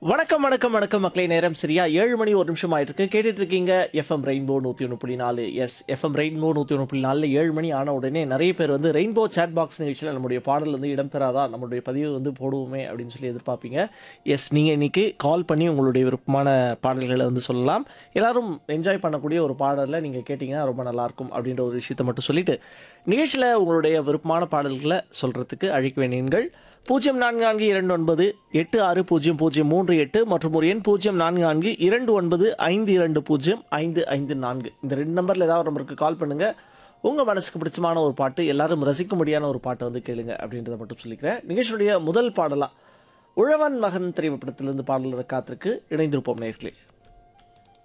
வணக்கம் வணக்கம் வணக்கம் மக்களே. நேரம் சரியா 7 மணி 1 நிமிஷம் ஆயிட்டு இருக்கு. கேட்டுட்டு இருக்கீங்க FM rainbow 101.4. S, FM rainbow 101.4 7 மணி ஆன உடனே நிறைய பேர் வந்து ரெயின்போ சேட் பாக்ஸ் நிகழ்ச்சியில் நம்முடைய பாடல் வந்து இடம்பெறாதா, நம்மளுடைய பதிவு வந்து போடுவோமே அப்படின்னு சொல்லி எதிர்பார்ப்பீங்க. எஸ், நீங்கள் இன்னைக்கு கால் பண்ணி உங்களுடைய விருப்பமான பாடல்களை வந்து சொல்லலாம். எல்லாரும் என்ஜாய் பண்ணக்கூடிய ஒரு பாடலில் நீங்கள் கேட்டிங்கன்னா ரொம்ப நல்லாயிருக்கும் அப்படின்ற ஒரு விஷயத்தை மட்டும் சொல்லிட்டு நிகழ்ச்சியில் உங்களுடைய விருப்பமான பாடல்களை சொல்கிறதுக்கு அழைக்க வேண்டியீர்கள் 0442960038 மற்றும் ஒரு எண் 044229520554. இந்த ரெண்டு நம்பரில் ஏதாவது நம்பருக்கு கால் பண்ணுங்கள். உங்கள் மனசுக்கு பிடிச்சமான ஒரு பாட்டு, எல்லாரும் ரசிக்கும்படியான ஒரு பாட்டை வந்து கேளுங்க அப்படின்றத மட்டும் சொல்லிக்கிறேன். நிகழ்ச்சியுடைய முதல் பாடலாக உழவன் மகன் திரைப்படத்திலிருந்து பாடல் காத்திருக்கு. இணைந்திருப்போம் நேயர்களே.